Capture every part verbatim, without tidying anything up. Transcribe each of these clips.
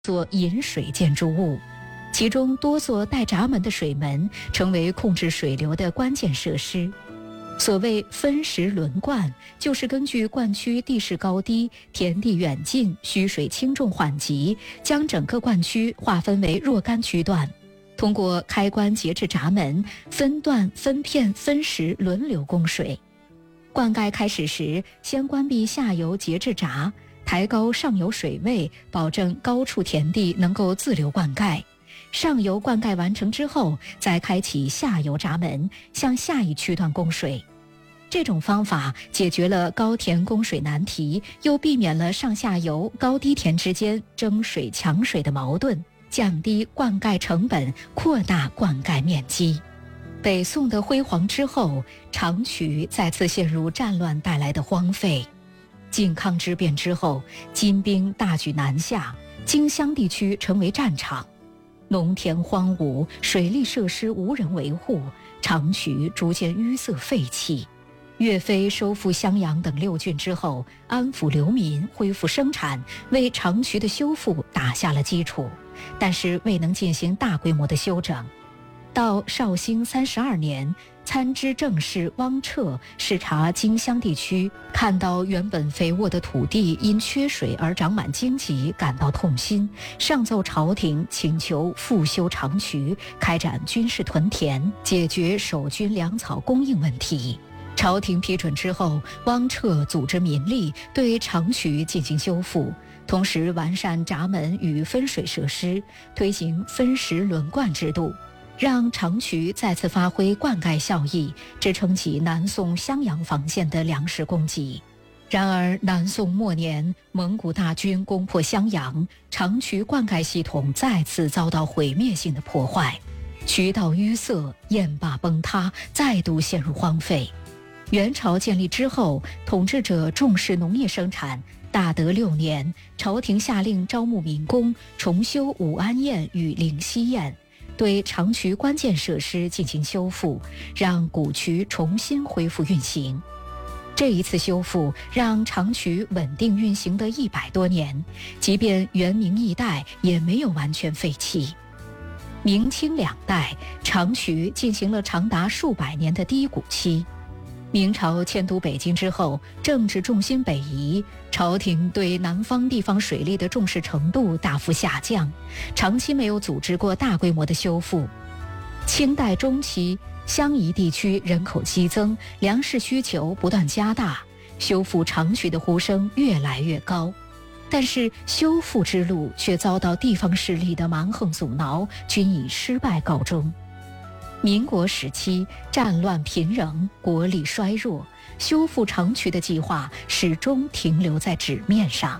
做引水建筑物，其中多座带闸门的水门成为控制水流的关键设施。所谓分时轮灌，就是根据灌区地势高低、田地远近、需水轻重缓急，将整个灌区划分为若干区段，通过开关节制闸门，分段、分片、分时轮流供水。灌溉开始时，先关闭下游节制闸，抬高上游水位，保证高处田地能够自流灌溉。上游灌溉完成之后，再开启下游闸门，向下一区段供水。这种方法解决了高田供水难题，又避免了上下游高低田之间争水抢水的矛盾，降低灌溉成本，扩大灌溉面积。北宋的辉煌之后，长渠再次陷入战乱带来的荒废。靖康之变之后，金兵大举南下，荆襄地区成为战场，农田荒芜，水利设施无人维护，长渠逐渐淤塞废弃。岳飞收复襄阳等六郡之后，安抚流民，恢复生产，为长渠的修复打下了基础，但是未能进行大规模的修整。到绍兴三十二年，参知政事汪彻视察荆襄地区，看到原本肥沃的土地因缺水而长满荆棘，感到痛心，上奏朝廷请求复修长渠，开展军事屯田，解决守军粮草供应问题。朝廷批准之后，汪彻组织民力对长渠进行修复，同时完善闸门与分水设施，推行分时轮灌制度，让长渠再次发挥灌溉效益，支撑起南宋襄阳防线的粮食供给。然而南宋末年，蒙古大军攻破襄阳，长渠灌溉系统再次遭到毁灭性的破坏，渠道淤塞，堰坝崩塌，再度陷入荒废。元朝建立之后，统治者重视农业生产。大德六年，朝廷下令招募民工，重修武安堰与灵溪堰，对长渠关键设施进行修复，让古渠重新恢复运行。这一次修复让长渠稳定运行的一百多年，即便元明易代也没有完全废弃。明清两代，长渠进行了长达数百年的低谷期。明朝迁都北京之后，政治重心北移，朝廷对南方地方水利的重视程度大幅下降，长期没有组织过大规模的修复。清代中期，襄夷地区人口激增，粮食需求不断加大，修复长渠的呼声越来越高。但是修复之路却遭到地方势力的蛮横阻挠，均以失败告终。民国时期，战乱频仍，国力衰弱，修复长渠的计划始终停留在纸面上。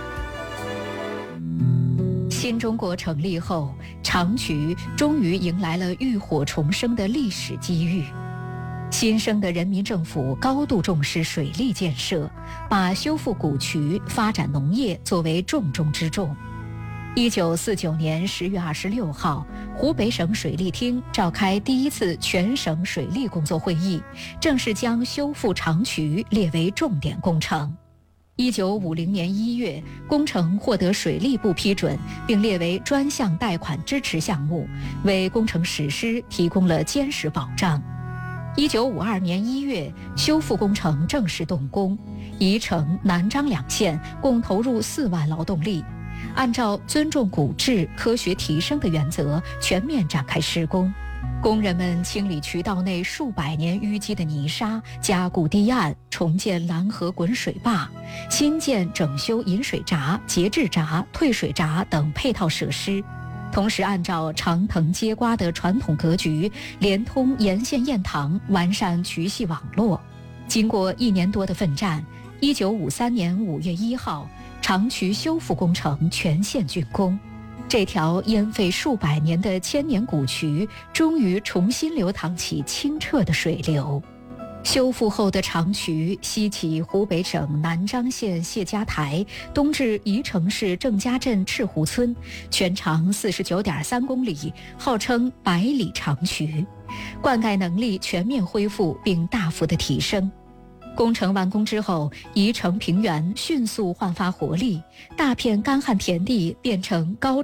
新中国成立后，长渠终于迎来了浴火重生的历史机遇。新生的人民政府高度重视水利建设，把修复古渠、发展农业作为重中之重。一九四九年十月二十六号，湖北省水利厅召开第一次全省水利工作会议，正式将修复长渠列为重点工程。一九五零年一月，工程获得水利部批准，并列为专项贷款支持项目，为工程实施提供了坚实保障。一九五二年一月，修复工程正式动工，宜城、南漳两县共投入四万劳动力。按照尊重古质、科学提升的原则，全面展开施工。工人们清理渠道内数百年淤积的泥沙，加固堤岸，重建拦河滚水坝，新建整修引水闸、节制闸、退水闸等配套设施。同时按照长藤接瓜的传统格局，连通沿线堰塘，完善渠系网络。经过一年多的奋战，一九五三年五月一号，长渠修复工程全线竣工，这条淹废数百年的千年古渠终于重新流淌起清澈的水流。修复后的长渠西起湖北省南漳县谢家台，东至宜城市郑家镇赤湖村，全长四十九点三公里，号称百里长渠，灌溉能力全面恢复并大幅的提升。 工程完工之后，宜城平原迅速焕发活力，大片干旱田地变成高